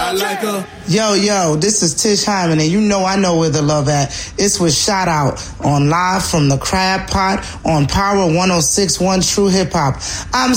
I like her. Yo, this is Tish Hyman, and you know I know where the love at. It's with Shout Out on Live from the Crab Pot on Power 106.1 True Hip Hop. I'm